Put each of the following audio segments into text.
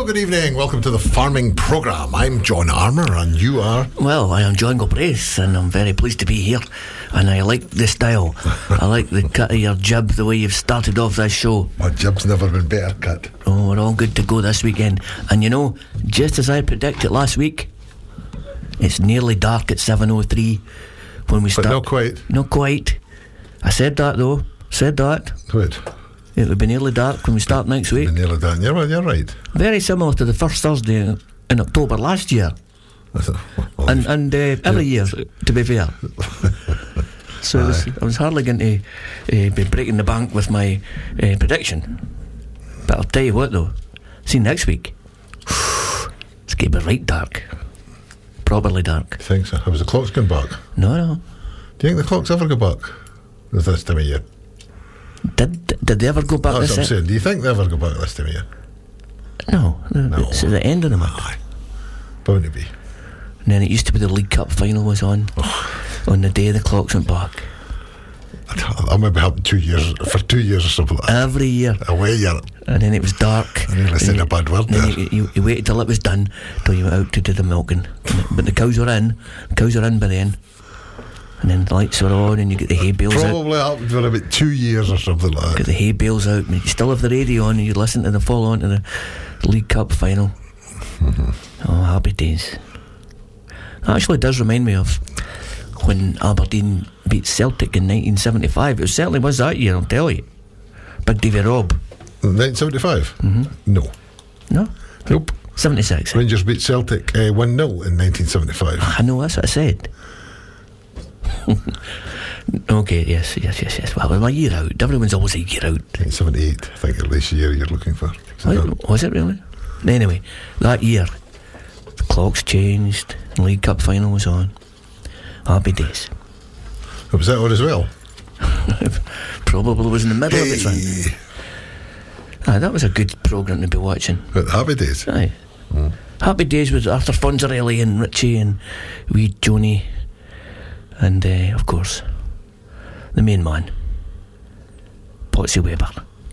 good evening. Welcome to the Farming Programme. I'm John Armour and you are... Well, I am John Galbraith and I'm very pleased to be here. And I like the style. I like the cut of your jib, the way you've started off this show. My jib's never been better cut. Oh, we're all good to go this weekend. And you know, just as I predicted last week, it's nearly dark at 7:03 when we start. But not quite. Not quite. I said that though. Said that. Good. It will be nearly dark when we start next week. Nearly done. You're right. Very similar to the first Thursday in October last year. And every year, to be fair. So I was hardly going to be breaking the bank with my prediction. But I'll tell you what though, see next week, it's going to be right dark. Properly dark. I think so. Has the clocks gone back? No. Do you think the clocks ever go back this time of year? Did they ever go back? That's what I'm saying. Do you think they ever go back this time of year? No. It's at the end of the month. Bound to be. And then it used to be the League Cup final was on the day the clocks went back. That might be happening 2 years, for 2 years or something like that. Every year. Away year. And then it was dark. I nearly said a bad word there. You waited till it was done, till you went out to do the milking. But the cows were in. The cows were in by then. And then the lights were on and you get the hay bales Probably out. happened for about 2 years or something like that. Get the hay bales out and you still have the radio on and you listen to the follow on to the League Cup final. Oh, happy days. That actually does remind me of when Aberdeen beat Celtic in 1975. It certainly was that year, I'll tell you. Big Davy Robb. 1975? No. No? Nope. 76. Rangers beat Celtic 1-0 in 1975. I know, that's what I said. Okay, yes. Well, I'm a year out. Everyone's always a year out. 1978, I think, at least the year you're looking for. Was it really? Anyway, that year, the clocks changed, the League Cup final was on. Happy days. Was that on as well? Probably was in the middle of it. That was a good programme to be watching. Happy Days? Aye. Happy Days with Arthur Fonzarelli and Richie and wee Joni. And, of course, the main man, Potsy Weber.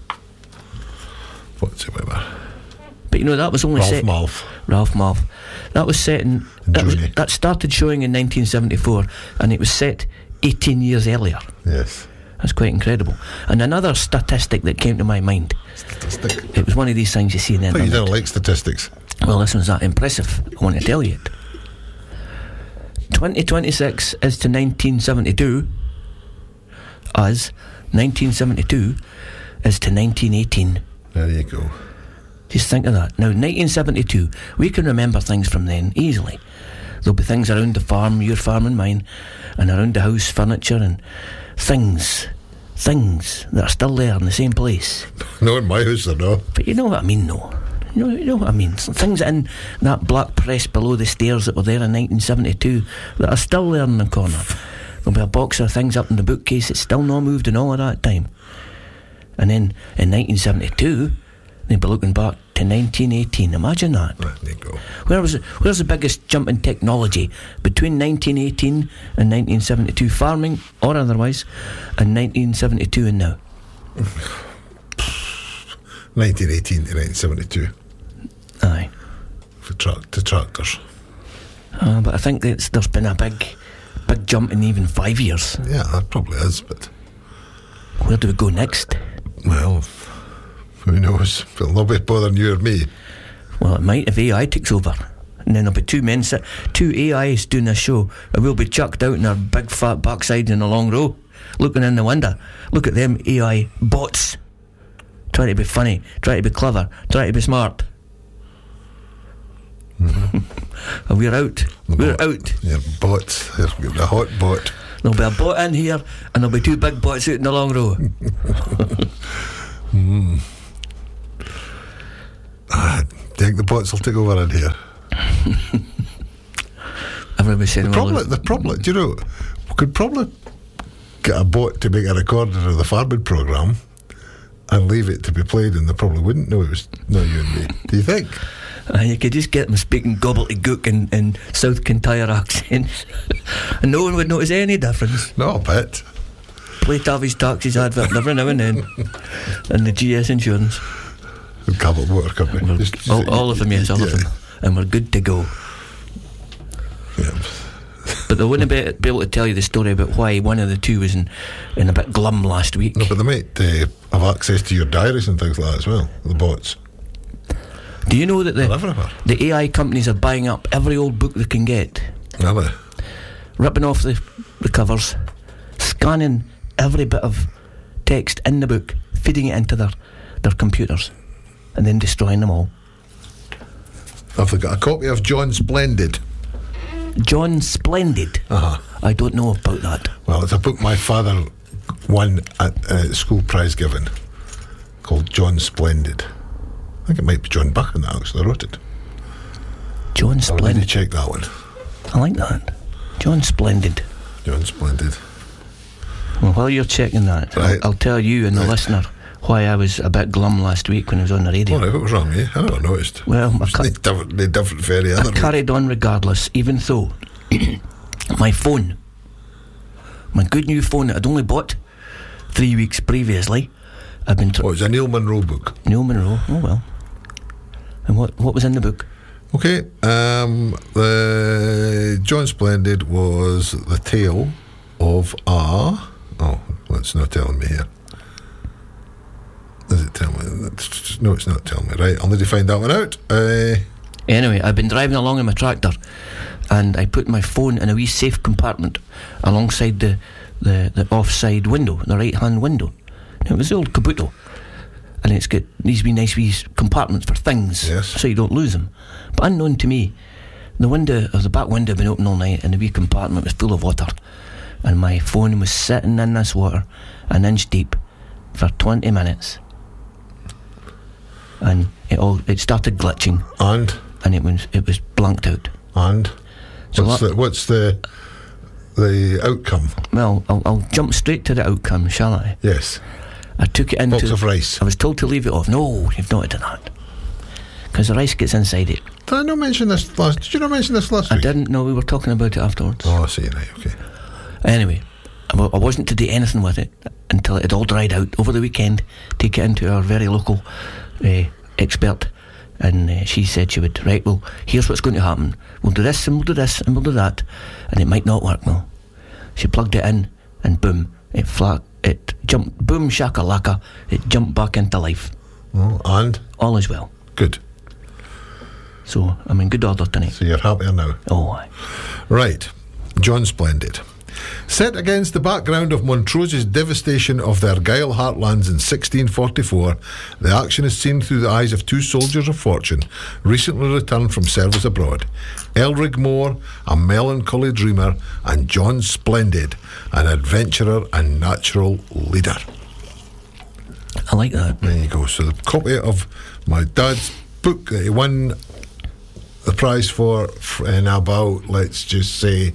But you know, that was only Ralph Malph. That was set in... That started showing in 1974, and it was set 18 years earlier. Yes. That's quite incredible. And another statistic that came to my mind. Statistic? It was one of these things you see in the internet. You don't like statistics. Well, this one's that impressive. I want to tell you it. 2026 is to 1972 as 1972 is to 1918. There you go. Just think of that. Now, 1972, we can remember things from then easily. There'll be things around the farm, your farm and mine, and around the house, furniture and things that are still there in the same place. No, in my house they're not. But you know what I mean, though. You know what I mean. Some things in that black press below the stairs that were there in 1972 that are still there in the corner. There'll be a box of things up in the bookcase that's still not moved in all of that time. And then in 1972, they'll be looking back to 1918. Imagine that. There you go. Where's the biggest jump in technology between 1918 and 1972, farming or otherwise, and 1972 and now? 1918 to 1972. Aye. To tractors. But I think there's been a big jump in even 5 years. Yeah, that probably is, but... Where do we go next? Well, who knows? It'll not be bothering you or me. Well, it might if AI takes over. And then there'll be two AIs doing a show, and we'll be chucked out in our big fat backsides in a long row, looking in the window. Look at them AI bots. Try to be funny, try to be clever, try to be smart. And we're out. We're out. Yeah, bots. There's a hot bot. There'll be a bot in here, and there'll be two big bots out in the long row. Do you think the bots will take over in here? Everybody's saying the problem, do you know, we could probably get a bot to make a recording of the farming programme and leave it to be played, and they probably wouldn't know it was not you and me. Do you think? You could just get them speaking gobbledygook in South Kintyre accents and no one would notice any difference. No, I bet. Play Tavi's Taxis advert every now and then and the GS insurance. Cabot Motor Company. All of them, yes, all of them. And we're good to go. Yeah. But they wouldn't be able to tell you the story about why one of the two was in a bit glum last week. No, but they might have access to your diaries and things like that as well, the bots. Do you know that the AI companies are buying up every old book they can get? Really? Ripping off the covers, scanning every bit of text in the book, feeding it into their computers, and then destroying them all. Have they got a copy of John Splendid? John Splendid? Uh-huh. I don't know about that. Well, it's a book my father won at school prize giving called John Splendid. I think it might be John Buchan that actually wrote it. John Splendid. I need to check that one. I like that. John Splendid. John Splendid. Well, while you're checking that, right. I'll tell you and the listener why I was a bit glum last week when I was on the radio. All right, what was wrong with you? I never noticed. Well, different for any other. I carried on regardless, even though my phone, my good new phone that I'd only bought 3 weeks previously, I've been. It was a Neil Monroe book. Neil Monroe. Oh well. And what was in the book? Okay, the John Splendid was the tale of it's not telling me here. Does it tell me? No, it's not telling me. Right, I'll need to find that one out. Anyway, I've been driving along in my tractor, and I put my phone in a wee safe compartment alongside the offside window, the right-hand window. Now, it was the old Kabuto, and it's got these wee nice wee compartments for things, so you don't lose them. But unknown to me, the back window had been open all night, and the wee compartment was full of water, and my phone was sitting in this water, an inch deep, for 20 minutes. And it started glitching, and it was blanked out. And so what's the outcome? Well, I'll jump straight to the outcome, shall I? Yes. I took it into box of rice. I was told to leave it off. No, you've not done that, because the rice gets inside it. Did I not mention this last? Did you not mention this last week? I didn't. No, we were talking about it afterwards. Oh, I see. Right. Okay. Anyway, I wasn't to do anything with it until it had all dried out over the weekend. Take it into our very local expert, and she said she would. Right, well, here's what's going to happen. We'll do this, and we'll do this, and we'll do that, and it might not work. No, she plugged it in, and boom, it jumped. Boom shakalaka, it jumped back into life. Oh, and all is well. Good. So I'm in good order tonight. So you're happier now. Oh, aye. Right, John Splendid. Set against the background of Montrose's devastation of the Argyll heartlands in 1644, the action is seen through the eyes of two soldiers of fortune, recently returned from service abroad. Elrig Moore, a melancholy dreamer, and John Splendid, an adventurer and natural leader. I like that. There you go. So the copy of my dad's book that he won the prize for in about, let's just say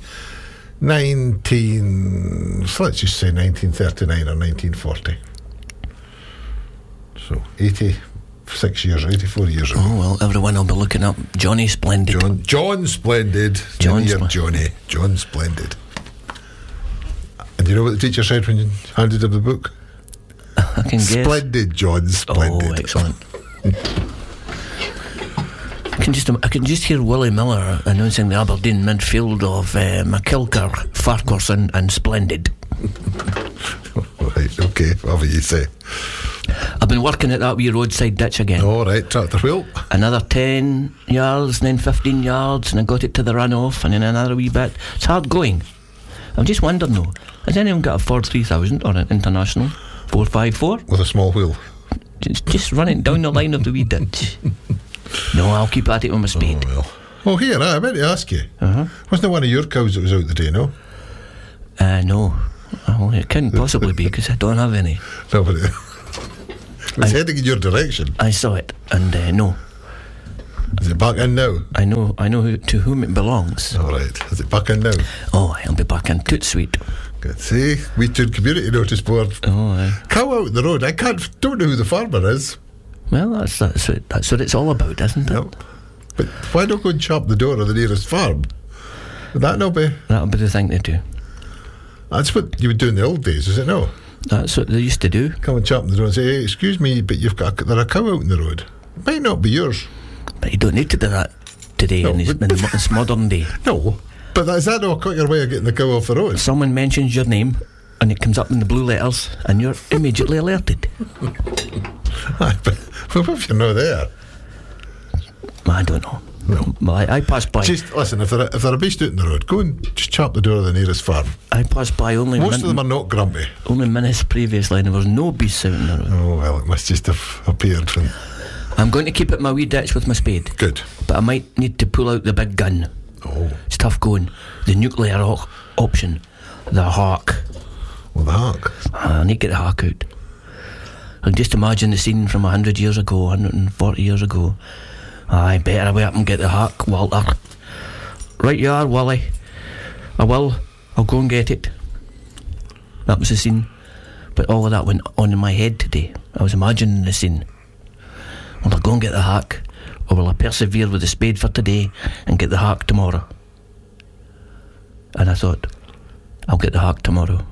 1939 or 1940. So 84 years ago. Oh well, everyone will be looking up Johnny Splendid. John Splendid. John Splendid. And do you know what the teacher said when you handed him the book? I can guess. Splendid, John Splendid. Oh, excellent. I can just hear Willie Miller announcing the Aberdeen midfield of McKilker, Farquharson and Splendid. Right, okay, whatever you say. I've been working at that wee roadside ditch again. All right, tractor wheel. Another 10 yards, and then 15 yards, and I got it to the runoff, and then another wee bit. It's hard going. I'm just wondering though, has anyone got a Ford 3000 or an International 454? With a small wheel? Just run it down the line of the wee ditch. No, I'll keep at it with my speed. Oh, well. Oh, here, I meant to ask you. Wasn't there one of your cows that was out today, no? No. Well, it couldn't possibly be, because I don't have any. No, but it was heading in your direction. I saw it, and no. Is it back in now? I know to whom it belongs. All right. Is it back in now? Oh, I'll be back in. Toot sweet. Good. See, we took community notice board. Oh, aye. Cow out the road. Don't know who the farmer is. Well, that's what it's all about, isn't it? Yep. But why not go and chop the door of the nearest farm? Would that not be? That'll be the thing to do. That's what you would do in the old days, is it no? That's what they used to do. Come and chop the door and say, hey, excuse me, but there's a cow out in the road. Might not be yours. But you don't need to do that today in this modern day. No, but is that not your way of getting the cow off the road? Someone mentions your name and it comes up in the blue letters and you're immediately alerted. Well, if you're not there, I don't know. No. Well, I pass by. Just listen, if they're a beast out in the road, go and just chop the door of the nearest farm. I passed by only. Most of them are not grumpy. Only minutes previously, and there was no beasts out in the road. Oh well, it must just have appeared. I'm going to keep it in my wee ditch with my spade. Good. But I might need to pull out the big gun. Oh, it's tough going. The nuclear option, the Hawk. Well, the Hawk. I need to get the Hawk out. I can just imagine the scene from 100 years ago, 140 years ago. I better away up and get the Hawk, Walter. Right you are, Wally. I will. I'll go and get it. That was the scene. But all of that went on in my head today. I was imagining the scene. Will I go and get the Hawk, or will I persevere with the spade for today and get the Hawk tomorrow? And I thought, I'll get the Hawk tomorrow.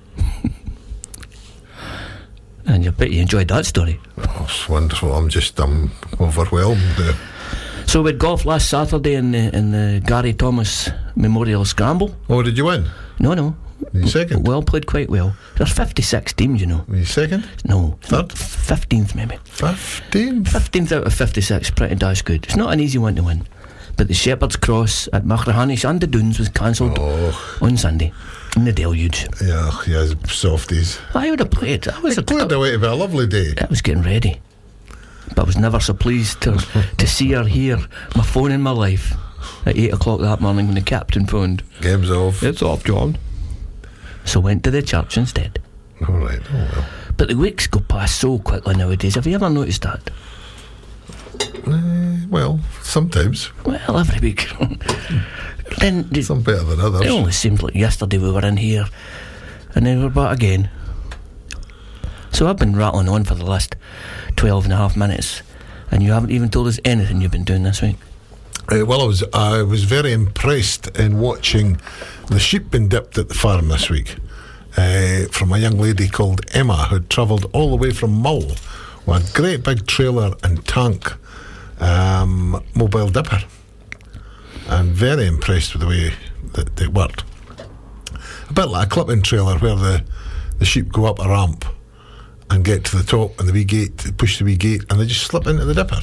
And I bet you enjoyed that story. Oh, it's wonderful. I'm overwhelmed. So we had golf last Saturday in the Gary Thomas Memorial Scramble. Oh, did you win? No. Were you second? Well, played quite well. There's 56 teams, you know. Were you second? No. Third? 15th maybe. 15th? 15th out of 56, pretty dash good. It's not an easy one to win. But the Shepherd's Cross at Machrihanish and the Dunes was cancelled on Sunday in the deluge. Yeah, softies. I would have played. It cleared away to be a lovely day. I was getting ready. But I was never so pleased to see or hear my phone in my life at 8 o'clock that morning when the captain phoned. Game's off. It's off, John. So went to the church instead. All right, oh well. But the weeks go past so quickly nowadays. Have you ever noticed that? Well, sometimes. Well, every week. Then some better than others. It only seems like yesterday we were in here and then we're back again. So I've been rattling on for the last 12 and a half minutes and you haven't even told us anything you've been doing this week. Well, I was very impressed in watching the sheep being dipped at the farm this week from a young lady called Emma who'd travelled all the way from Mull with a great big trailer and tank mobile dipper. I'm very impressed with the way that it worked. A bit like a clipping trailer where the sheep go up a ramp and get to the top and the wee gate, they push the wee gate and they just slip into the dipper.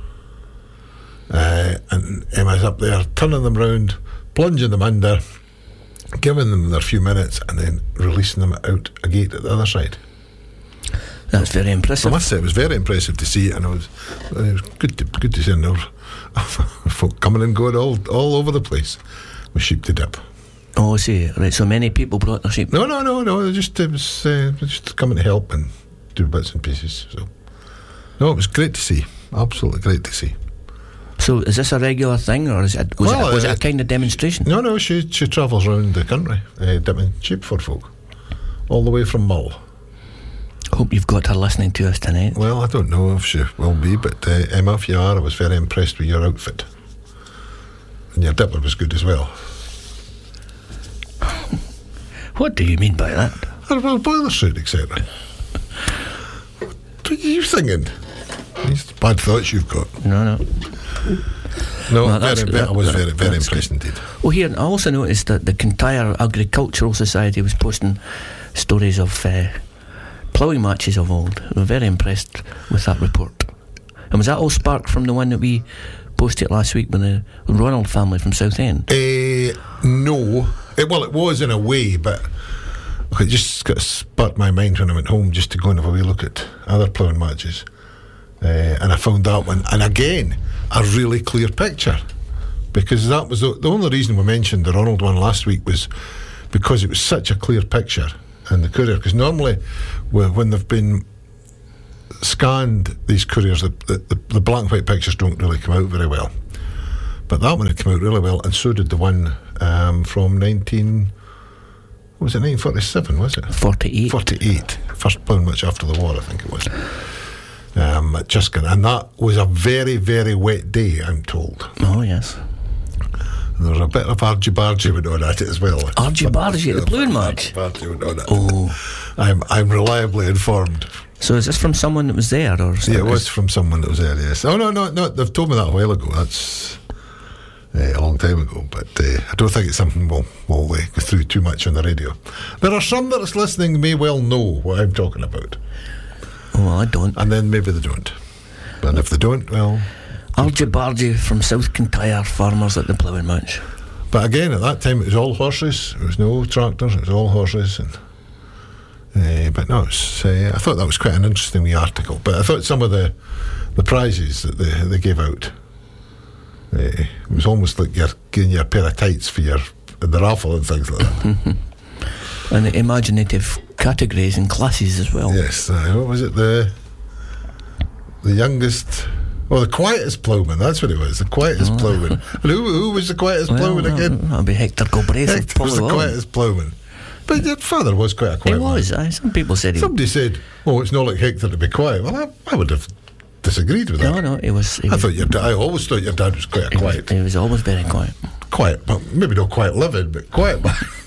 And Emma's up there turning them round, plunging them under, giving them their few minutes and then releasing them out a gate at the other side. That's very impressive. I must say it was very impressive to see it, and it was good to see there folk coming and going all over the place with sheep to dip. Oh, I see. Right, so many people brought their sheep. No. It was just coming to help and do bits and pieces. So, no, it was great to see. Absolutely great to see. So, is this a regular thing, or was it a kind of demonstration? No. She travels around the country dipping sheep for folk, all the way from Mull. Hope you've got her listening to us tonight. Well, I don't know if she will be, but Emma, if you are, I was very impressed with your outfit. And your dipper was good as well. What do you mean by that? Well, boiler suit, etc. What are you thinking? These bad thoughts you've got. No, I was very impressed indeed. Well, here, I also noticed that the Kintyre Agricultural Society was posting stories of ploughing matches of old. We were very impressed with that report. And was that all sparked from the one that we posted last week with the Ronald family from Southend? No. It was in a way, but it just got sparked my mind when I went home just to go and have a wee look at other ploughing matches. And I found that one. And again, a really clear picture. Because that was the only reason we mentioned the Ronald one last week was because it was such a clear picture. And the courier, because normally when they've been scanned, these couriers, the black and white pictures don't really come out very well. But that one had come out really well, and so did the one from 1947, was it? 48. 48. First ploughing match after the war, I think it was. At Juskin. And that was a very, very wet day, I'm told. Oh, yes. There was a bit of argy-bargy went on at it as well. Argy-bargy at the ploughing match? Argy-bargy went on at it. Oh. I'm reliably informed. So is this from someone that was there, or Yeah, it was from someone that was there, yes. Oh, no, they've told me that a while ago. That's a long time ago, but I don't think it's something we'll go through too much on the radio. There are some that is listening may well know what I'm talking about. Oh, well, I don't. And then maybe they don't. And if they don't, well... Argy Bargy from South Kintyre, farmers at the ploughing match. But again, at that time, it was all horses. There was no tractors. It was all horses. And but no, I thought that was quite an interesting wee article. But I thought some of the prizes that they gave out, it was almost like you're getting your pair of tights for the raffle and things like that. And the imaginative categories and classes as well. Yes. What was it? The youngest... Oh, the quietest ploughman, that's what it was, the quietest ploughman. And who was the quietest ploughman again? That'll be Hector Galbraith. Hector was the quietest ploughman. But your father was quite a quiet man. He was. Some people said Somebody said, oh, it's not like Hector to be quiet. Well, I would have disagreed with that. No, he was... I always thought your dad was quite quiet. He was always very quiet. Quiet, but maybe not quite livid, but quiet.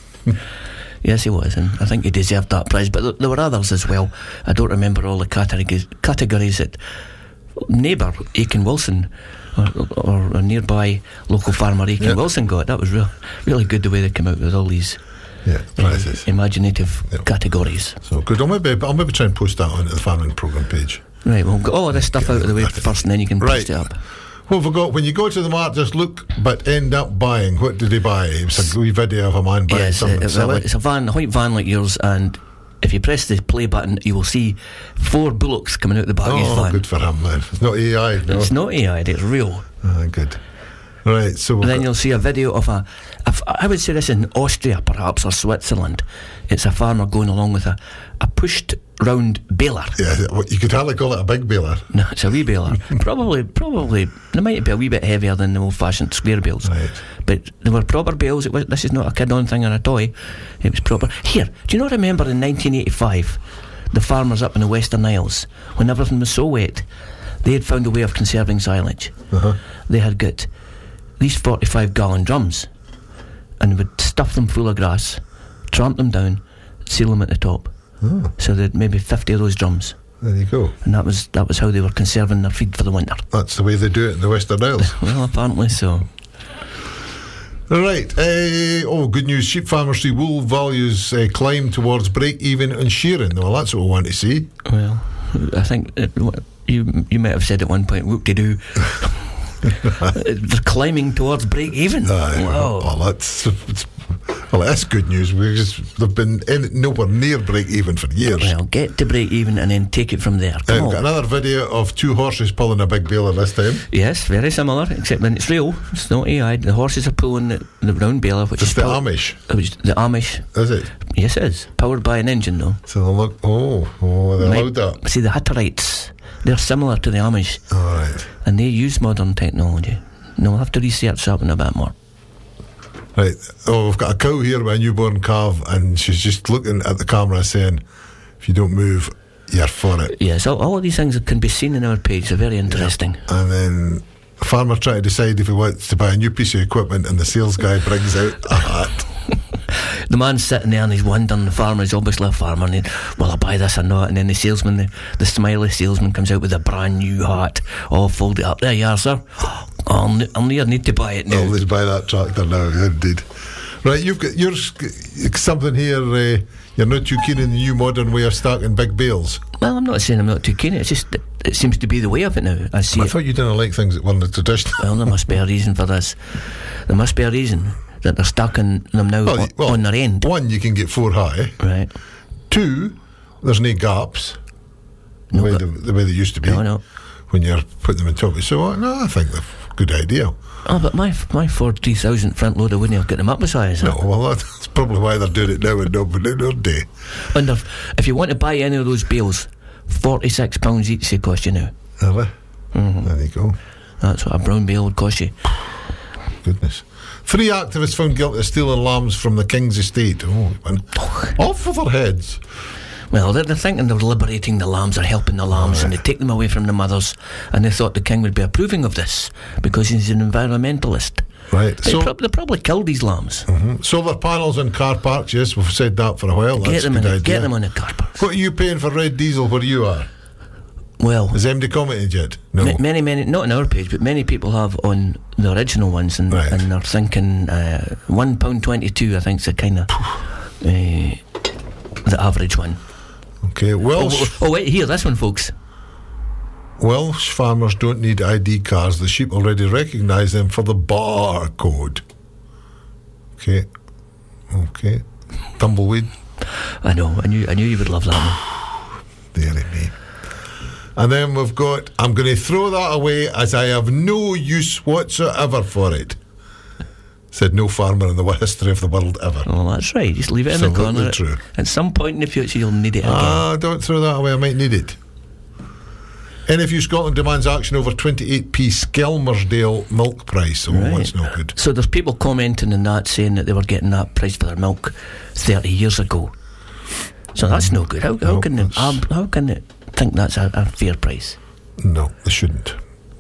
Yes, he was, and I think he deserved that prize. But there were others as well. I don't remember all the categories that... Neighbour Aiken Wilson or a nearby local farmer Aiken Wilson got. That was really good the way they came out with all these prizes, imaginative categories. So good. I'll maybe try and post that onto the farming programme page. Right, we'll get all of this stuff out of the way first, and then you can post it up. Well, forgot when you go to the mart, just look, but end up buying. What did he buy? It was a wee video of a man buying something silly. It's a white van like yours, and if you press the play button, you will see 4 bullocks coming out the back of his van. Oh, good for him, man. It's not AI, no? It's not AI, it's real. Good. Right, so... And then you'll see a video of I would say this in Austria, perhaps, or Switzerland. It's a farmer going along with a pushed round baler. Yeah, you could hardly call it a big baler. No, it's a wee baler. Probably, they might be a wee bit heavier than the old-fashioned square bales. Right. But they were proper bales. This is not a kid-on thing or a toy. It was proper. Here, do you not remember in 1985, the farmers up in the Western Isles, when everything was so wet, they had found a way of conserving silage. They had got these 45-gallon drums, and they would stuff them full of grass, tramp them down, seal them at the top. So they'd maybe 50 of those drums. There you go. And that was how they were conserving their feed for the winter. That's the way they do it in the Western Isles. Well, apparently so. Right. Good news. Sheep farmers see wool values climb towards break-even on shearing. Well, that's what we want to see. Well, I think you might have said at one point, whoop-de-doo. They're climbing towards break-even. Wow. Well, that's good news because they've been nowhere near break-even for years. Well, get to break-even and then take it from there. We've got another video of 2 horses pulling a big baler this time. Yes, very similar, except when it's real. It's not AI. The horses are pulling the round baler, which is the Amish. The Amish. Is it? Yes, it is. Powered by an engine, though. So they look... they allowed that. See, the Hittites, they're similar to the Amish. All right. And they use modern technology. No, we'll have to research that one a bit more. Right. We've got a cow here with a newborn calf, and she's just looking at the camera saying, if you don't move, you're for it. Yes, all of these things can be seen on our page. They're very interesting. Yeah. And then a farmer trying to decide if he wants to buy a new piece of equipment, and the sales guy brings out a hat. The man's sitting there and he's wondering, the farmer is obviously a farmer, and will I buy this or not? And then the salesman, the smiley salesman, comes out with a brand new hat, all folded up. There you are, sir. I'll need to buy it now. Always buy that tractor now, indeed. Right, you've got something here. You're not too keen in the new modern way of stacking big bales. Well, I'm not saying I'm not too keen. It's just it seems to be the way of it now. I thought you didn't like things that weren't the traditional. Well, there must be a reason for this. There must be a reason that they're stacking them now on their end. 1, you can get 4 high. Right. 2, there's no gaps. The way they used to be. No. When you're putting them on top. So I think they're a good idea. Oh, but my Ford 3000 front loader wouldn't have got them up as high as that. No, well, that's probably why they're doing it now and not in their day. And if you want to buy any of those bales, £46 each they cost you now. Really? Mm-hmm. There you go. That's what a brown bale would cost you. Goodness. 3 activists found guilty of stealing lambs from the King's estate. Off with their heads. Well, they're thinking they're liberating the lambs or helping the lambs, and they take them away from the mothers, and they thought the king would be approving of this because he's an environmentalist. Right. They probably killed these lambs. Solar panels in car parks, yes, we've said that for a while. Get them in the car parks. What are you paying for red diesel where you are? Well, has anybody commented yet? No. Many, not on our page, but many people have on the original ones, and they're thinking £1.22, I think, is the kind of the average one. Okay, Welsh. Oh, wait, here, this one, folks. Welsh farmers don't need ID cards. The sheep already recognise them for the barcode. Okay. Tumbleweed. I know. I knew you would love that one. Dearie me. And then we've got, I'm going to throw that away as I have no use whatsoever for it. Said no farmer in the history of the world ever. Well, that's right. Just leave it in the corner. True. At some point in the future, you'll need it again. Don't throw that away. I might need it. NFU Scotland demands action over 28p Skelmersdale milk price. That's no good. So there's people commenting on that, saying that they were getting that price for their milk 30 years ago. So that's no good. How can they think that's a fair price? No, they shouldn't.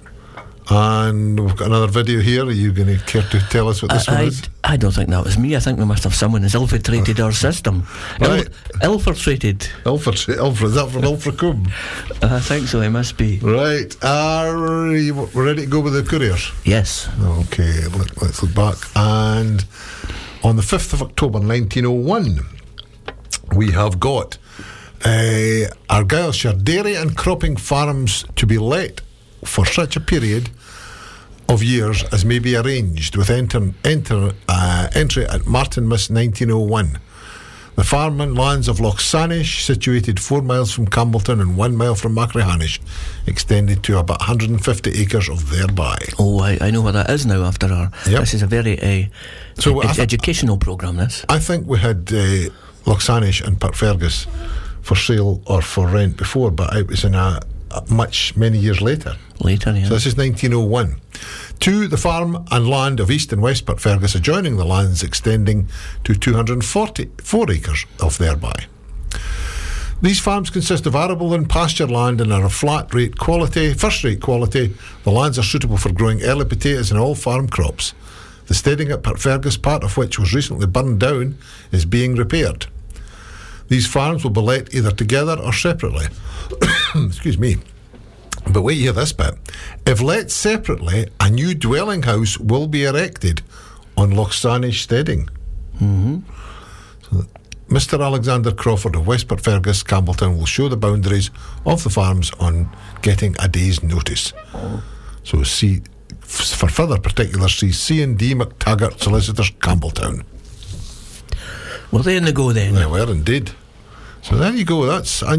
And we've got another video here. Are you going to care to tell us what this one is? I don't think that was me. I think we must have someone who's infiltrated our system. Right. Infiltrated. Is that from Ilfracombe? I think so, it must be. Right. Are you ready to go with the couriers? Yes. Okay, let's look back. And on the 5th of October 1901, we have got Argyllshire dairy and cropping farms to be let for such a period of years as may be arranged, with entry at Martinmas 1901. The farm and lands of Lochsanish, situated 4 miles from Campbelltown and 1 mile from Machrihanish, extended to about 150 acres of thereby. Oh, I know what that is now after our... Yep. This is a very educational programme, this. I think we had Lochsanish and Parkfergus for sale or for rent before, but it was in many years later. Yeah. So this is 1901. 2, the farm and land of East and West Parkfergus adjoining the lands extending to 244 acres of thereby. These farms consist of arable and pasture land and are of first rate quality. The lands are suitable for growing early potatoes and all farm crops. The steading at Parkfergus, part of which was recently burned down, is being repaired. These farms will be let either together or separately. Excuse me. But wait, hear this bit. If let separately, a new dwelling house will be erected on Lochsanish steading. So Mr. Alexander Crawford of West Parkfergus, Campbelltown, will show the boundaries of the farms on getting a day's notice. So see, for further particulars, see C&D McTaggart, Solicitors, Campbelltown. Well, there they go then. They were indeed. So there you go.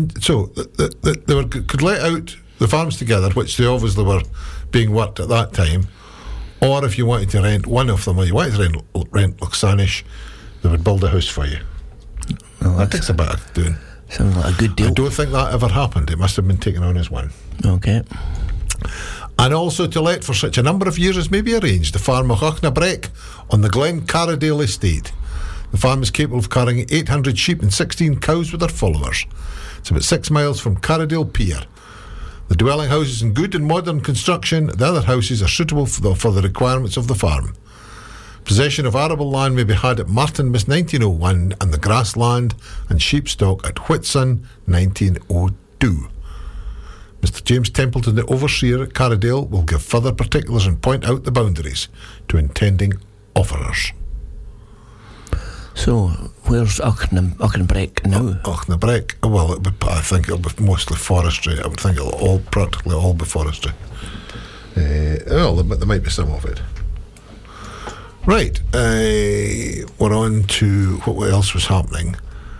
They could let out the farms together, which they obviously were being worked at that time. Or if you wanted to rent one of them, or you wanted to rent Lochsanish, they would build a house for you. Well, that takes a bit of doing. Sounds like a good deal. I don't think that ever happened. It must have been taken on as one. Okay. And also to let for such a number of years as may be arranged, the farm of Auchnabrek on the Glen Carradale estate. The farm is capable of carrying 800 sheep and 16 cows with their followers. It's about 6 miles from Carradale Pier. The dwelling house is in good and modern construction. The other houses are suitable for the requirements of the farm. Possession of arable land may be had at Martinmas 1901 and the grassland and sheep stock at Whitsun 1902. Mr. James Templeton, the overseer at Carradale, will give further particulars and point out the boundaries to intending offerers. So, where's Auchenbrek now? Auchenbrek, well, I think it'll be mostly forestry. I would think it'll practically all be forestry. Well, there might be some of it. Right, we're on to what else was happening.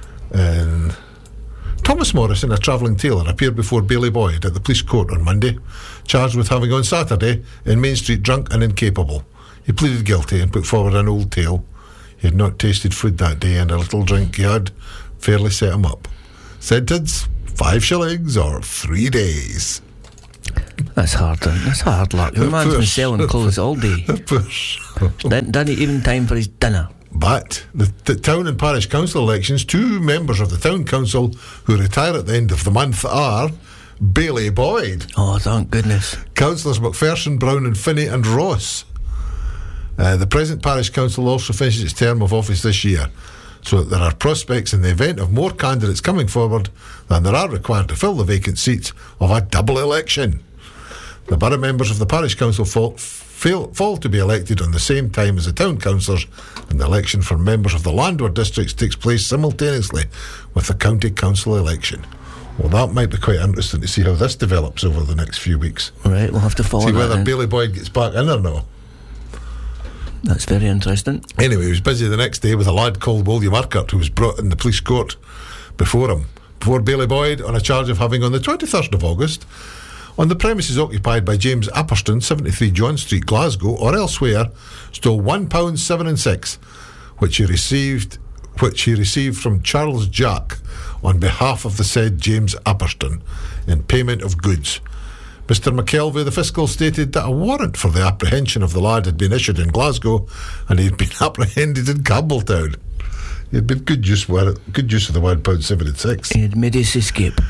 Thomas Morrison, a travelling tailor, appeared before Bailey Boyd at the police court on Monday, charged with having on Saturday in Main Street drunk and incapable. He pleaded guilty and put forward an old tale. He had not tasted food that day, and a little drink he had fairly set him up. Sentence, 5 shillings or 3 days. That's hard. That's hard luck. The man's been selling clothes all day. Didn't even time for his dinner. But the town and parish council elections, 2 members of the town council who retire at the end of the month are Bailey Boyd. Oh, thank goodness. Councillors McPherson, Brown and Finney and Ross. The present parish council also finishes its term of office this year, so that there are prospects in the event of more candidates coming forward than there are required to fill the vacant seats of a double election. The borough members of the parish council fall to be elected on the same time as the town councillors, and the election for members of the landward districts takes place simultaneously with the county council election. Well, that might be quite interesting to see how this develops over the next few weeks. Right, we'll have to follow see that whether then. Bailey Boyd gets back in or no. That's very interesting. Anyway, he was busy the next day with a lad called William Urquhart, who was brought in the police court before Bailey Boyd, on a charge of having, on the 21st of August, on the premises occupied by James Apperston, 73 John Street, Glasgow, or elsewhere, stole £1 7 6, which he received from Charles Jack on behalf of the said James Apperston in payment of goods. Mr McKelvey, the fiscal, stated that a warrant for the apprehension of the lad had been issued in Glasgow, and he had been apprehended in Campbelltown. He had been good use of the £1 7 6. He had made his escape.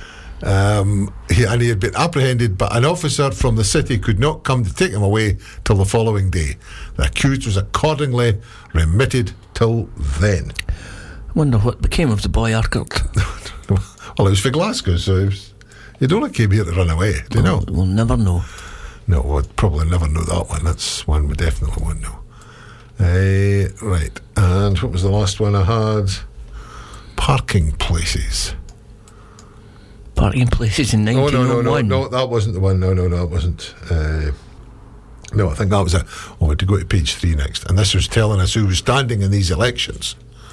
He had been apprehended, but an officer from the city could not come to take him away till the following day. The accused was accordingly remitted till then. I wonder what became of the boy Urquhart. Well, it was for Glasgow, so he'd only came here to run away. Do you know? We'll never know. No, we'll probably never know that one. That's one we definitely won't know. Right, and what was the last one I had? Parking places. Parking places in 1901. No, that wasn't the one. No, it wasn't. No, I think that was it. Oh, we had to go to page 3 next. And this was telling us who was standing in these elections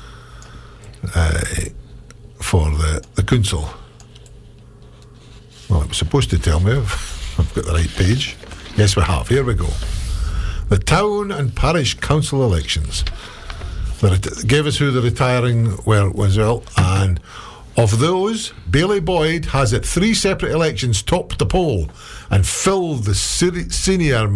for the council. Well, it was supposed to tell me. I've got the right page. Yes, we have. Here we go. The town and parish council elections. Gave us who the retiring was, well, and of those, Bailey Boyd has at 3 separate elections topped the poll and filled the senior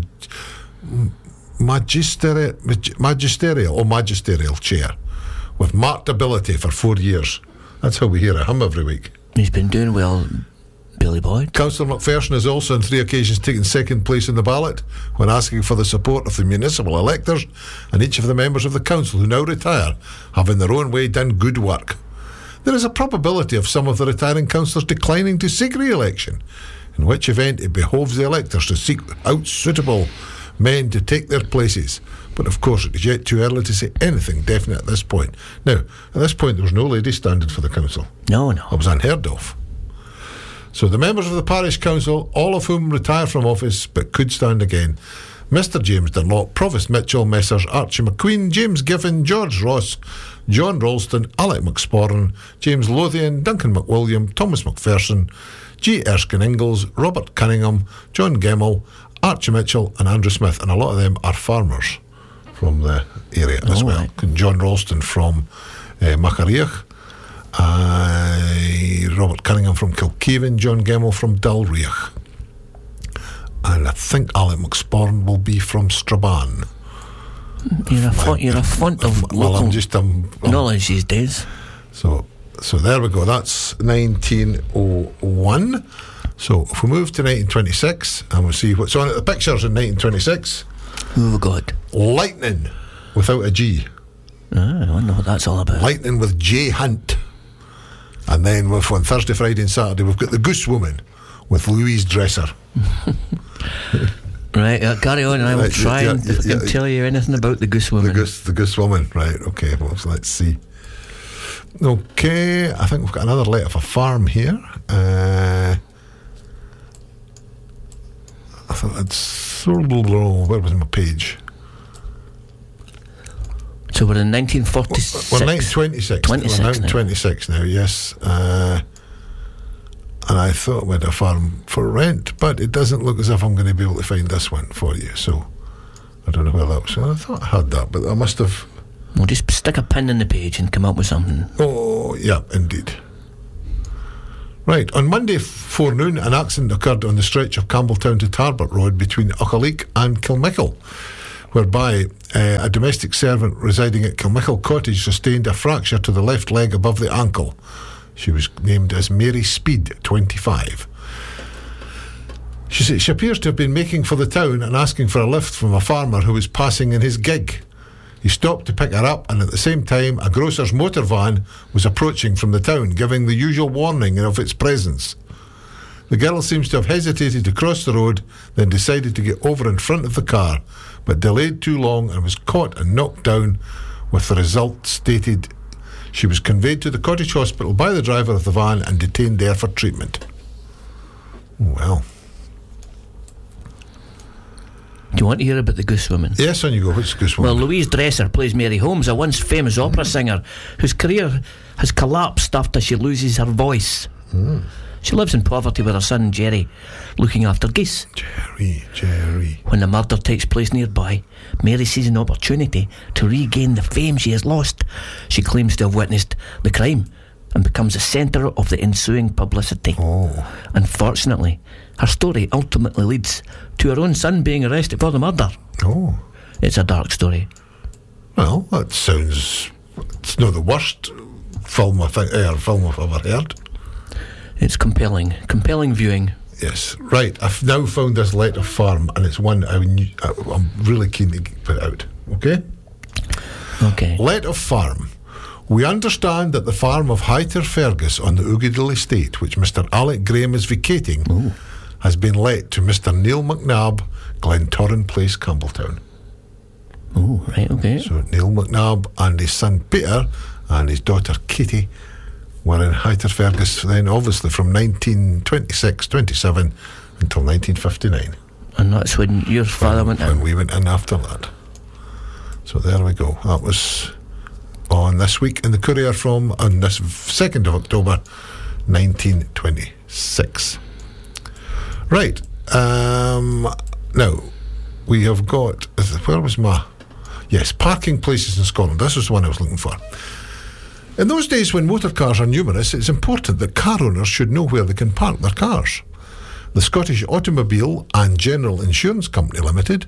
magisterial chair with marked ability for 4 years. That's how we hear him every week. He's been doing well, Bailey Boyd. Councillor McPherson has also on 3 occasions taken second place in the ballot when asking for the support of the municipal electors, and each of the members of the council who now retire have in their own way done good work. There is a probability of some of the retiring councillors declining to seek re-election, in which event it behoves the electors to seek out suitable men to take their places. But of course it is yet too early to say anything definite at this point. Now, at this point there was no lady standing for the council. No. It was unheard of. So the members of the parish council, all of whom retire from office but could stand again: Mr James Dunlop, Provost Mitchell, Messrs Archie McQueen, James Giffen, George Ross, John Ralston, Alec McSporran, James Lothian, Duncan McWilliam, Thomas McPherson, G. Erskine Ingalls, Robert Cunningham, John Gemmell, Archie Mitchell and Andrew Smith, and a lot of them are farmers from the area as well. Right. John Ralston from Machariach, Robert Cunningham from Kilcaven, John Gemmell from Dalriach, and I think Alec McSporran will be from Strabane. You're a font of local knowledge these days. So there we go. That's 1901. So if we move to 1926 and we'll see what's on it. The pictures in 1926. Who have we got? Lightning without a G. I wonder what that's all about. Lightning with J Hunt. And then on Thursday, Friday and Saturday we've got the Goose Woman with Louise Dresser. Right, carry on, and I will try and tell you anything about the Goose Woman. The Goose Woman, right, okay, well, so let's see. Okay, I think we've got another letter for farm here. I thought that's... Where was my page? So we're in 1946. We're 1926. We're 1926 now, yes. And I thought we had a farm for rent, but it doesn't look as if I'm going to be able to find this one for you. So I don't know where that was. So I thought I had that, but I must have... Well, just stick a pin in the page and come up with something. Oh, yeah, indeed. Right, on Monday forenoon, an accident occurred on the stretch of Campbelltown to Tarbert Road between Uckaleek and Kilmickle, whereby a domestic servant residing at Kilmichael Cottage sustained a fracture to the left leg above the ankle. She was named as Mary Speed, 25. She appears to have been making for the town and asking for a lift from a farmer who was passing in his gig. He stopped to pick her up, and at the same time a grocer's motor van was approaching from the town, giving the usual warning of its presence. The girl seems to have hesitated to cross the road, then decided to get over in front of the car, but delayed too long and was caught and knocked down, with the result stated. She was conveyed to the Cottage Hospital by the driver of the van and detained there for treatment. Well. Do you want to hear about the Goose Woman? Yes, on you go. What's the Goose Woman? Well, Louise Dresser plays Mary Holmes, a once famous opera singer whose career has collapsed after she loses her voice. She lives in poverty with her son Jerry, looking after geese. Jerry. When the murder takes place nearby, Mary sees an opportunity to regain the fame she has lost. She claims to have witnessed the crime and becomes the centre of the ensuing publicity. Unfortunately, her story ultimately leads to her own son being arrested for the murder. It's a dark story. Well, that sounds... It's not the worst film I've ever heard. It's compelling viewing. Yes, right. I've now found this Let of Farm, and it's one I'm really keen to put out. Okay. Let of Farm. We understand that the farm of Hyter Fergus on the Ugadale estate, which Mr. Alec Graham is vacating, has been let to Mr. Neil McNabb, Glentoran Place, Campbelltown. Right, okay. So Neil McNabb and his son Peter and his daughter Katie were in Hyter Fergus then, obviously, from 1926-27 until 1959. And that's when your father went in? When we went in after that. So there we go. That was on This Week in the Courier on this 2nd of October 1926. Right. Now, we have got... Where was my... Yes, parking places in Scotland. This was the one I was looking for. In those days when motor cars are numerous, it's important that car owners should know where they can park their cars. The Scottish Automobile and General Insurance Company Limited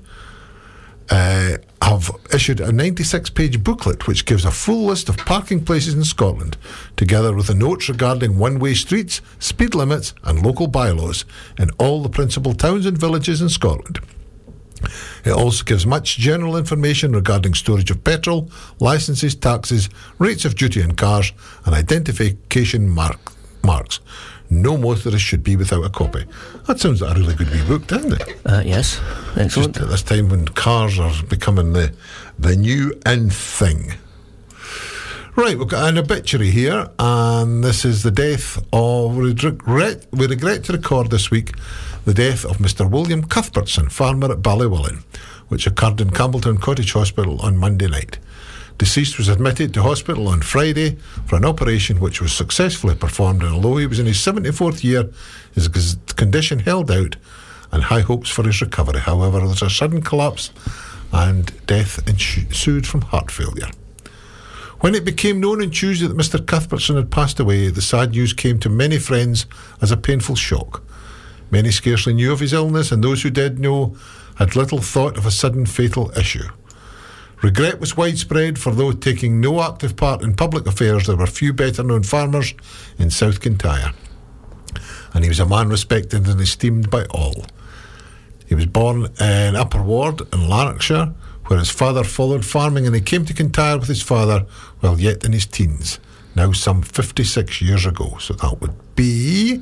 have issued a 96-page booklet which gives a full list of parking places in Scotland, together with the notes regarding one-way streets, speed limits and local bylaws in all the principal towns and villages in Scotland. It also gives much general information regarding storage of petrol, licences, taxes, rates of duty on cars and identification marks. No motorist should be without a copy. That sounds like a really good wee book, doesn't it? Yes, excellent. Just at this time when cars are becoming the new in thing. Right, we've got an obituary here, and this is the death of... We regret to record this week the death of Mr. William Cuthbertson, farmer at Ballywillen, which occurred in Campbelltown Cottage Hospital on Monday night. Deceased was admitted to hospital on Friday for an operation which was successfully performed, and although he was in his 74th year, his condition held out and high hopes for his recovery. However, there was a sudden collapse and death ensued from heart failure. When it became known on Tuesday that Mr. Cuthbertson had passed away, the sad news came to many friends as a painful shock. Many scarcely knew of his illness, and those who did know had little thought of a sudden fatal issue. Regret was widespread, for though taking no active part in public affairs, there were few better-known farmers in South Kintyre, and he was a man respected and esteemed by all. He was born in Upper Ward in Lanarkshire, where his father followed farming, and he came to Kintyre with his father while yet in his teens, now some 56 years ago. So that would be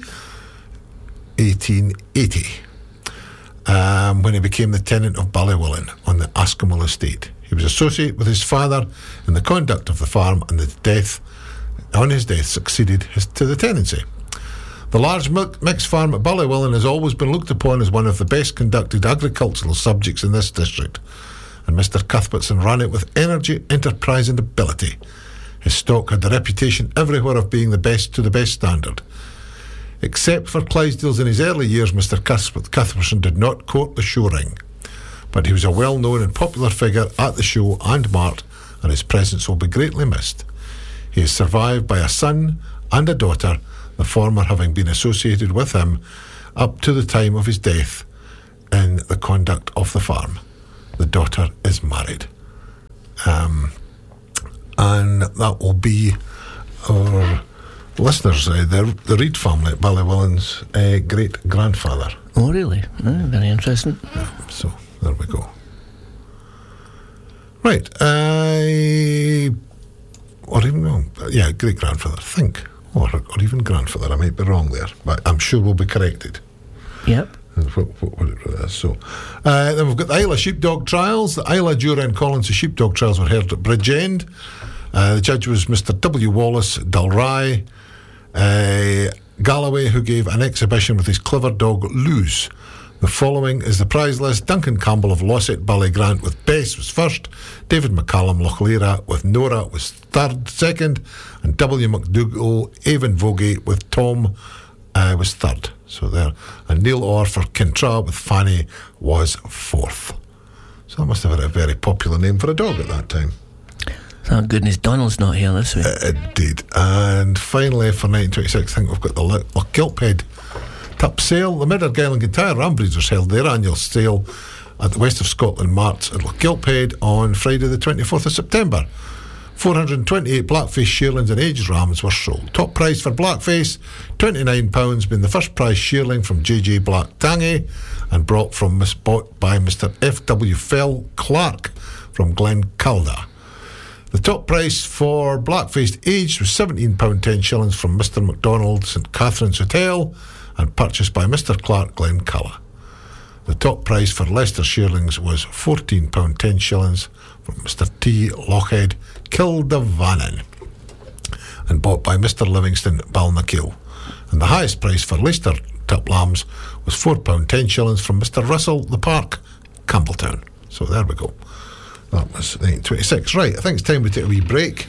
1880, when he became the tenant of Ballywillen on the Ascomel estate. He was associated with his father in the conduct of the farm, and on his death succeeded to the tenancy. The large mixed farm at Ballywillen has always been looked upon as one of the best conducted agricultural subjects in this district, and Mr. Cuthbertson ran it with energy, enterprise and ability. His stock had the reputation everywhere of being the best to the best standard. Except for Clydesdales in his early years, Mr. Cuthbertson did not court the show ring, but he was a well-known and popular figure at the show and mart, and his presence will be greatly missed. He is survived by a son and a daughter, the former having been associated with him up to the time of his death in the conduct of the farm. The daughter is married. And that will be our listeners, the Reid family at Ballywillin's great-grandfather. Oh, really? Very interesting. Yeah, so, there we go. Right. Or even, great-grandfather, I think. Or even grandfather, I might be wrong there. But I'm sure we'll be corrected. Yep. What it is. So, then we've got the Isla Sheepdog Trials. The Isla, Jura and Collins Sheepdog Trials were heard at Bridgend. The judge was Mr. W. Wallace Dalry Galloway, who gave an exhibition with his clever dog Luz. The following is the prize list. Duncan Campbell of Losset Ballygrant with Bess was first. David McCallum Lochlera with Nora was second. And W. McDougall Avon Vogie with Tom was third. So there. And Neil Orr for Kintra with Fanny was fourth. So that must have been a very popular name for a dog at that time. Thank goodness Donald's not here this week. Indeed. And finally, for 1926, I think we've got the Gilphead Tup Sale. The Mid-Argyll and Kintyre Rambreeders held their annual sale at the West of Scotland Marts at Gilphead on Friday the 24th of September. 428 blackface shearlings and aged rams were sold. Top price for blackface, £29, being the first prize shearling from J.J. Black Tangy and bought by Mr. F.W. Fell Clark from Glen Calda. The top price for black-faced aged was £17 10 shillings from Mr. MacDonald St Catherine's Hotel and purchased by Mr. Clark Glen Cullah. The top price for Leicester shearlings was £14 10 shillings from Mr. T. Lochhead Kildavannon and bought by Mr. Livingston Balnakill. And the highest price for Leicester tup lambs was £4 10 shillings from Mr. Russell the Park, Campbelltown. So there we go. That was 1926. Right, I think it's time we take a wee break.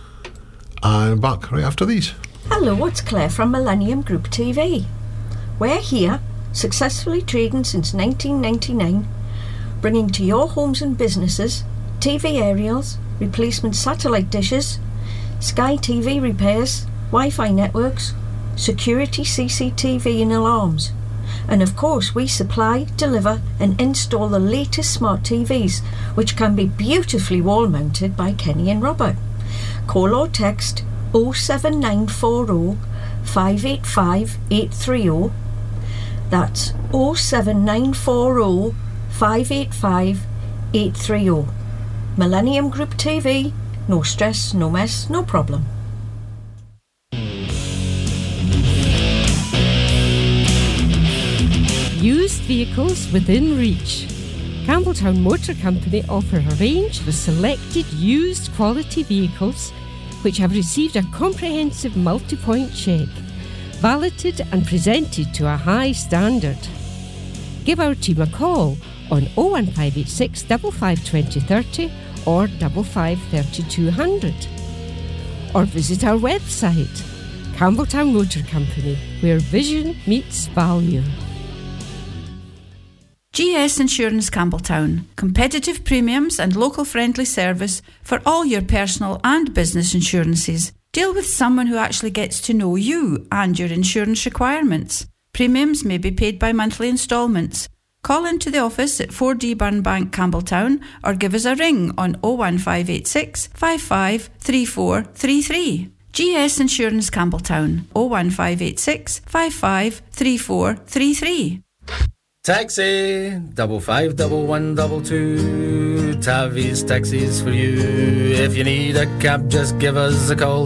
And back right after these. Hello, it's Claire from Millennium Group TV. We're here, successfully trading since 1999, bringing to your homes and businesses TV aerials, replacement satellite dishes, Sky TV repairs, Wi-Fi networks, security CCTV and alarms. And of course we supply, deliver and install the latest smart TVs, which can be beautifully wall mounted by Kenny and Robert. Call or text 07940 585 830. That's 07940 585 830. Millennium Group TV. No stress, no mess, no problem. Used vehicles within reach. Campbelltown Motor Company offer a range of selected used quality vehicles which have received a comprehensive multi-point check, validated and presented to a high standard. Give our team a call on 01586 55 2030 or 55 3200 or visit our website, Campbelltown Motor Company, where vision meets value. GS Insurance Campbelltown. Competitive premiums and local friendly service for all your personal and business insurances. Deal with someone who actually gets to know you and your insurance requirements. Premiums may be paid by monthly instalments. Call into the office at 4D Burn Bank, Campbelltown, or give us a ring on 01586 55 3433. GS Insurance Campbelltown, 01586 55 3433. Taxi 551122. Tavi's taxis for you. If you need a cab, just give us a call.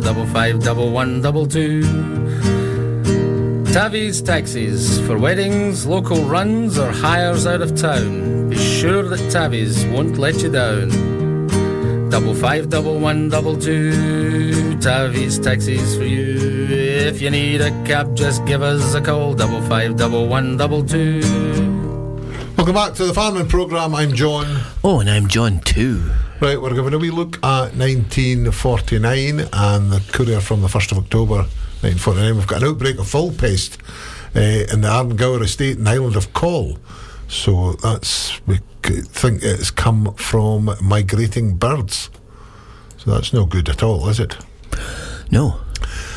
551122. Tavi's taxis for weddings, local runs, or hires out of town. Be sure that Tavi's won't let you down. 551122. Tavi's taxis for you. If you need a cab, just give us a call. 551122. Welcome back to the Farming Programme. I'm John. Oh, and I'm John too. Right, we're giving a wee look at 1949 and the courier from the 1st of October 1949. We've got an outbreak of fowl pest in the Ardengour estate in the island of Coll. So we think it's come from migrating birds. So that's no good at all, is it? No.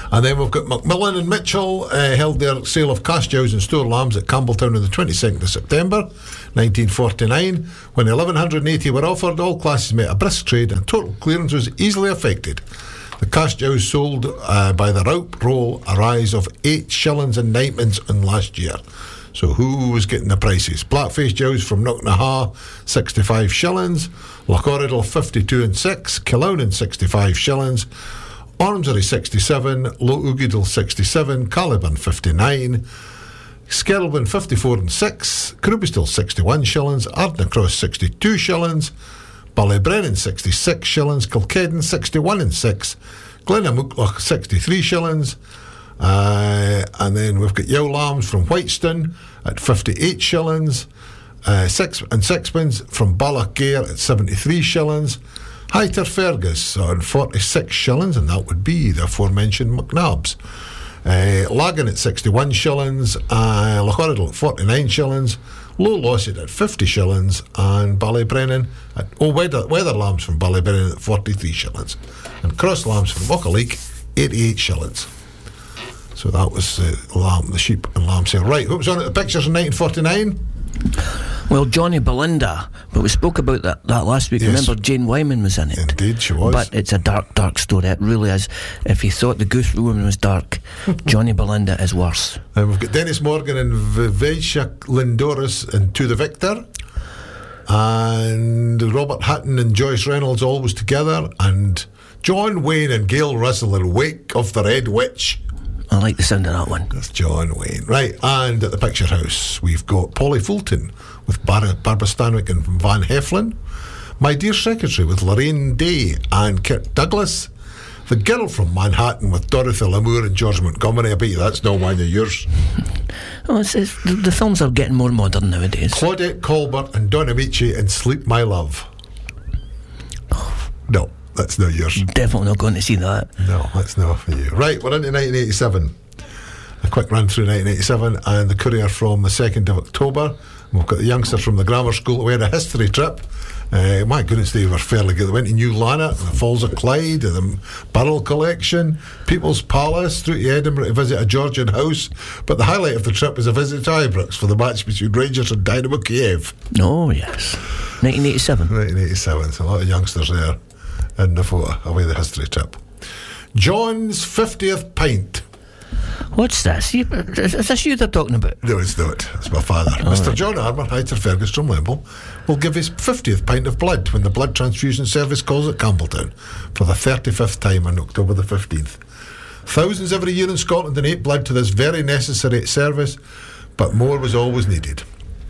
And then we've got Macmillan and Mitchell held their sale of cash cows and store lambs at Campbelltown on the 22nd of September 1949. When 1,180 were offered, all classes made a brisk trade and total clearance was easily effected. The cash cows sold by the rope roll a rise of 8 shillings and 9pence on last year. So who was getting the prices? Blackface cows from Knocknaha, 65 shillings. Lochorriddle, 52 and 6. Killounan, 65 shillings. Ormsbury, 67. Low Oogidle, 67. Caliban, 59. Skerlbin, 54 and 6. Krubystill, 61 shillings. Ardnacross, 62 shillings. Ballybrennan, 66 shillings. Kilkedden, 61 and 6. Glenamuckloch, 63 shillings. And then we've got Yow Lambs from Whitestone at 58 shillings. 6 and 6pence from Ballachgare at 73 shillings. Hyter Fergus on 46 shillings, and that would be the aforementioned McNabbs. Lagan at 61 shillings. Lochorriddle at 49 shillings. Low Losset at 50 shillings. And Ballybrennan at Weather Lambs from Ballybrennan at 43 shillings. And Cross Lambs from Muckleek, 88 shillings. So that was the sheep and lamb sale. Right, what was on at the pictures in 1949? Well, Johnny Belinda, but we spoke about that last week. Yes. Remember, Jane Wyman was in it. Indeed, she was. But it's a dark, dark story. It really is. If you thought the Goose Woman was dark, Johnny Belinda is worse. And we've got Dennis Morgan and Vivek Lindoris and To the Victor. And Robert Hutton and Joyce Reynolds always together. And John Wayne and Gail Russell in Wake of the Red Witch. I like the sound of that one. That's John Wayne. Right, and at the Picture House, we've got Polly Fulton with Barbara Stanwyck and Van Heflin. My Dear Secretary with Lorraine Day and Kirk Douglas. The Girl from Manhattan with Dorothy Lamour and George Montgomery. I bet you that's not one of yours. Oh, the films are getting more modern nowadays. Claudette Colbert and Don Amici in Sleep My Love. No. That's not yours. Definitely not going to see that. No, that's not for you. Right, we're into 1987. A quick run through 1987 and the Courier from the 2nd of October. We've got the youngsters from the grammar school. We had a history trip. My goodness, they were fairly good. They went to New Lanark, the Falls of Clyde, the Burrell Collection, People's Palace, through to Edinburgh to visit a Georgian house. But the highlight of the trip was a visit to Ibrox for the match between Rangers and Dynamo Kiev. Oh, yes. 1987. 1987. So a lot of youngsters there in the photo, away the history trip. John's 50th pint. What's this? Is this you they're talking about? No, it's not. It's my father. Mr. Right. John Armour, Hyter Fergus from Wembley, will give his 50th pint of blood when the blood transfusion service calls at Campbelltown for the 35th time on October the 15th. Thousands every year in Scotland donate blood to this very necessary service, but more was always needed.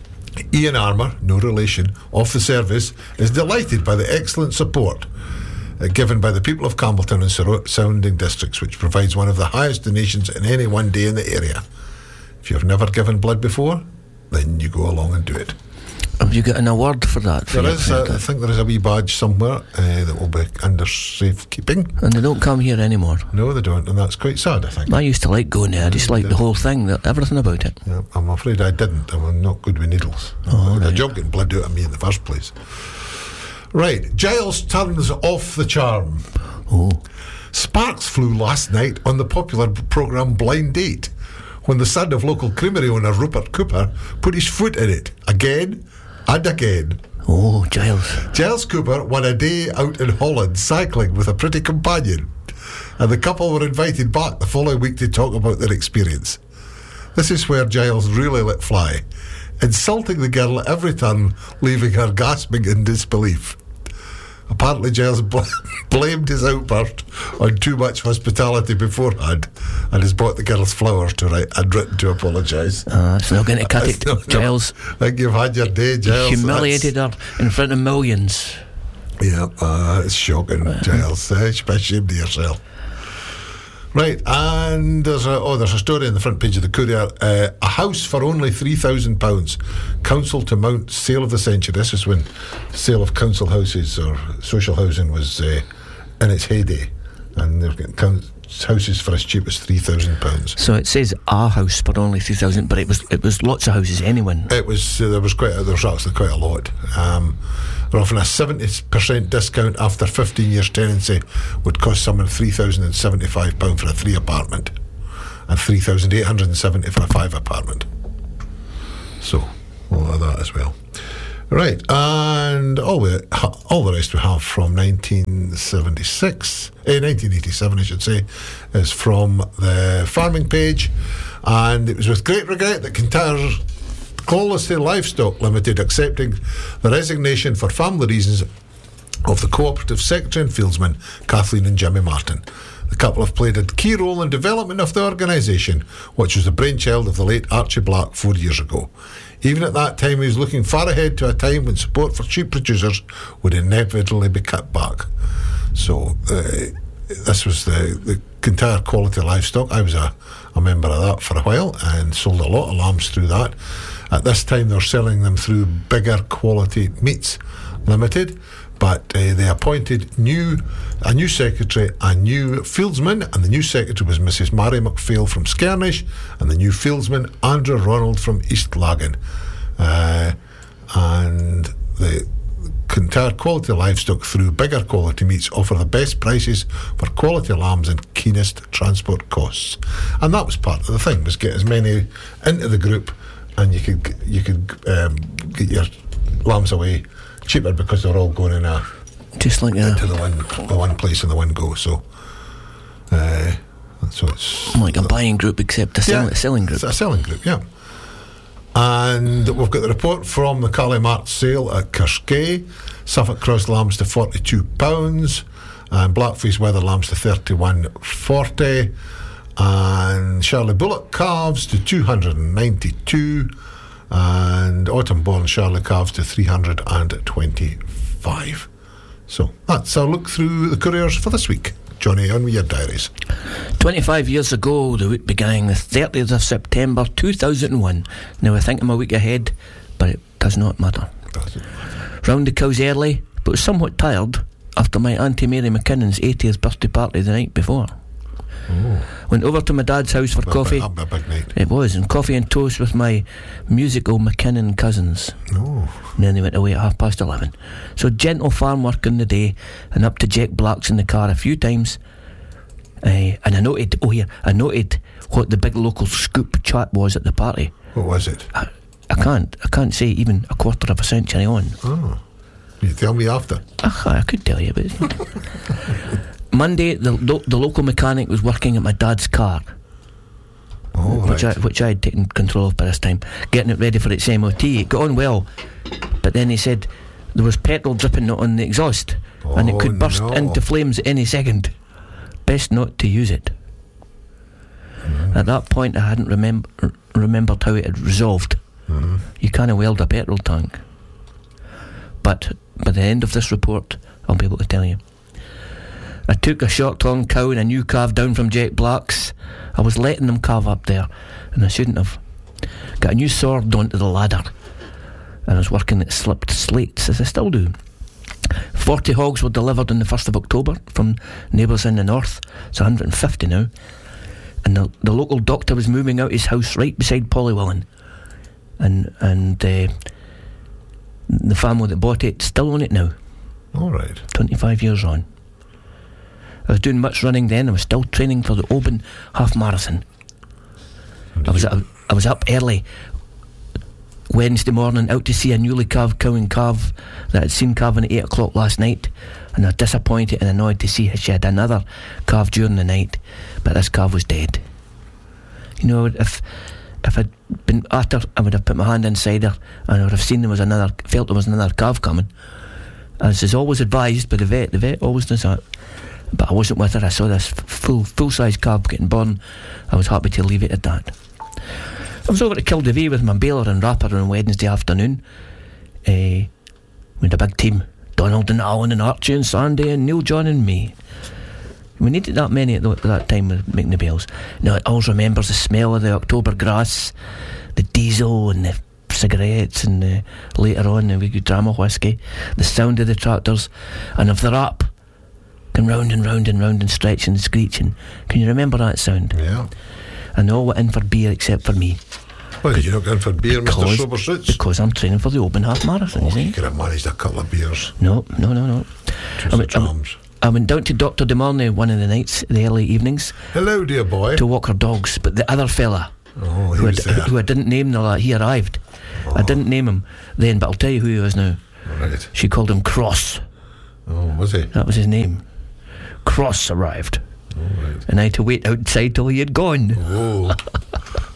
Ian Armour, no relation, of the service, is delighted by the excellent support given by the people of Campbelltown and surrounding districts, which provides one of the highest donations in any one day in the area. If you've never given blood before, then you go along and do it. Have you got an award for that? There is. I think there is a wee badge somewhere that will be under safekeeping. And they don't come here anymore? No, they don't, and that's quite sad, I think. I used to like going there. I just liked the whole thing, everything about it. Yeah, I'm afraid I didn't. I'm not good with needles. Oh, right. A job getting blood out of me in the first place. Right, Giles turns off the charm. Oh. Sparks flew last night on the popular programme Blind Date when the son of local creamery owner Rupert Cooper put his foot in it again and again. Oh, Giles. Giles Cooper won a day out in Holland cycling with a pretty companion, and the couple were invited back the following week to talk about their experience. This is where Giles really let fly, insulting the girl at every turn, leaving her gasping in disbelief. Apparently Giles blamed his outburst on too much hospitality beforehand and has bought the girl's flowers to write and written to apologise. It's not going to cut it, Giles. I think you've had your day, Giles. Humiliated her in front of millions. Yeah, it's shocking, Giles. Be ashamed of yourself. Right, and there's a story on the front page of the Courier. A house for only £3,000. Council to mount sale of the century. This is when sale of council houses or social housing was in its heyday. And they're getting houses for as cheap as £3,000. So it says a house for only 3,000, but it was lots of houses anyway. It was there was actually quite a lot. They're offering a 70% discount after 15 years tenancy would cost someone £3,075 for a 3 apartment and £3,870 for a 5 apartment. So all of that as well. Right, and all the rest we have from 1987 I should say, is from the farming page, and it was with great regret that Kintyre Quality Livestock Limited accepting the resignation for family reasons of the cooperative secretary and fieldsman Kathleen and Jimmy Martin. The couple have played a key role in development of the organisation, which was the brainchild of the late Archie Black 4 years ago. Even at that time, he was looking far ahead to a time when support for sheep producers would inevitably be cut back. So this was the Kintyre Quality Livestock. I was a member of that for a while and sold a lot of lambs through that. At this time, they're selling them through Bigger Quality Meats Limited, but they appointed a new secretary, a new fieldsman, and the new secretary was Mrs. Mary McPhail from Skirnish, and the new fieldsman Andrew Ronald from East Lagan. And the Kintyre Quality Livestock through Bigger Quality Meats offer the best prices for quality lambs and keenest transport costs. And that was part of the thing, was get as many into the group, and you could get your lambs away cheaper because they're all going in just like into the one place in the one go. So it's like a buying group, except a selling group. It's a selling group, yeah. And we've got the report from the Carly Mart sale at Kerskay. Suffolk Cross lambs to £42, and Blackface Weather lambs to £31.40, and Charlie Bullock calves to £292, and Autumn Born Charlie calves to £325. So that's our look through the couriers for this week. Johnny, on with your diaries. 25 years ago, the week began the 30th of September 2001. Now I think I'm a week ahead, but it does not matter. Round the cows early, but was somewhat tired after my Auntie Mary McKinnon's 80th birthday party the night before. Went over to my dad's house for coffee. A big night. It was, and coffee and toast with my musical McKinnon cousins. Oh. And then they went away at 11:30. So gentle farm work in the day, and up to Jack Black's in the car a few times. And I noted what the big local scoop chat was at the party. What was it? I can't say even a quarter of a century on. Oh. You tell me after. I could tell you, but it's not. Monday, the local mechanic was working at my dad's car, which I had taken control of by this time, getting it ready for its MOT. It got on well, but then he said there was petrol dripping on the exhaust, and it could burst into flames at any second. Best not to use it. At that point, I hadn't remembered how it had resolved. You can't weld a petrol tank. But by the end of this report, I'll be able to tell you. I took a short-horn cow and a new calf down from Jack Black's. I was letting them calve up there, and I shouldn't have. Got a new sword onto the ladder, and I was working at slipped slates, as I still do. 40 hogs were delivered on the 1st of October from neighbours in the north. It's 150 now. And the local doctor was moving out his house right beside Polywillan. And the family that bought it still own it now. All right. 25 years on. I was doing much running then. I was still training for the Oban half marathon. I was up early Wednesday morning, out to see a newly calved cow and calf that I'd seen calving at 8 o'clock last night, and I was disappointed and annoyed to see she had another calf during the night, but this calf was dead. You know, if I'd been at her, I would have put my hand inside her, and I would have seen felt there was another calf coming. As is always advised by the vet always does that. But I wasn't with her. I saw this full-size calf getting born. I was happy to leave it at that. I was over to Kildavee with my baler and wrapper on Wednesday afternoon. We had a big team. Donald and Alan and Archie and Sandy and Neil, John and me. We needed that many at that time with making the bales. Now it always remembers the smell of the October grass, the diesel and the cigarettes, and later on the wee good drama whiskey, the sound of the tractors, and of the rap going round and round and round and stretching and screeching. Can you remember that sound? Yeah. And they all went in for beer except for me. Why did you not go in for beer, Mr. Sober Suits? Because I'm training for the Open Half Marathon, you see. You could have managed a couple of beers. No. Charms. I went down to Dr. De Mornay one of the nights, the early evenings, Hello, dear boy. to walk her dogs. But the other fella, who I didn't name, he arrived. I didn't name him then, but I'll tell you who he was now. Right. She called him Cross. Oh, was he? That was his name. Cross arrived. Oh, right. And I had to wait outside till he had gone. Oh.